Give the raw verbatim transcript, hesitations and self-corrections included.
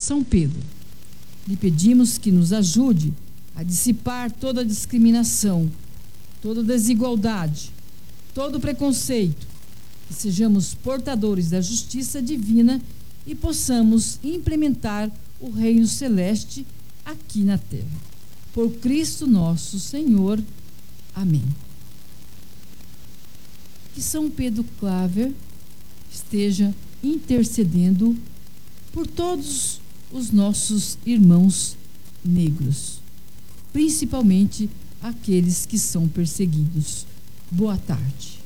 São Pedro, lhe pedimos que nos ajude a dissipar toda discriminação, toda desigualdade, todo preconceito, que sejamos portadores da justiça divina e possamos implementar o reino celeste aqui na terra. Por Cristo nosso Senhor. Amém. Que São Pedro Claver esteja intercedendo por todos os nossos irmãos negros, principalmente aqueles que são perseguidos. Boa tarde.